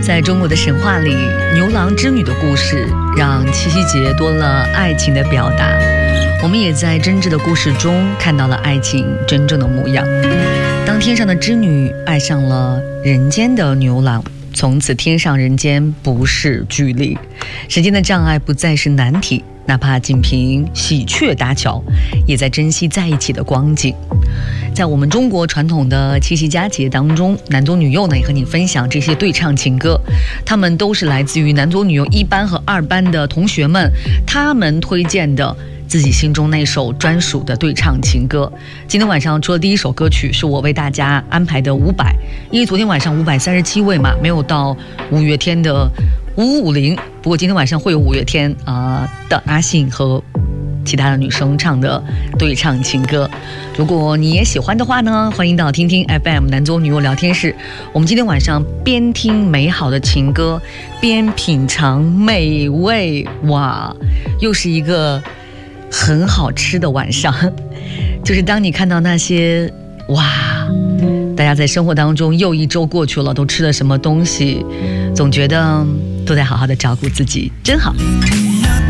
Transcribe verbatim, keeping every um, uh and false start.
在中国的神话里，牛郎织女的故事让七夕节多了爱情的表达。我们也在真挚的故事中看到了爱情真正的模样。当天上的织女爱上了人间的牛郎，从此天上人间不是距离，时间的障碍不再是难题，哪怕仅凭喜鹊搭桥，也在珍惜在一起的光景。在我们中国传统的七夕佳节当中，男左女右呢也和你分享这些对唱情歌，他们都是来自于男左女右一班和二班的同学们，他们推荐的自己心中那首专属的对唱情歌。今天晚上除了第一首歌曲是我为大家安排的伍佰，因为昨天晚上伍佰三十七位嘛，没有到五月天的五五零，不过今天晚上会有五月天啊、呃、的阿信和其他的女生唱的对唱情歌。如果你也喜欢的话呢，欢迎到听听 F M 男左女右聊天室。我们今天晚上边听美好的情歌，边品尝美味，哇，又是一个很好吃的晚上。就是当你看到那些哇，大家在生活当中又一周过去了，都吃了什么东西，总觉得都得好好的照顾自己，真好。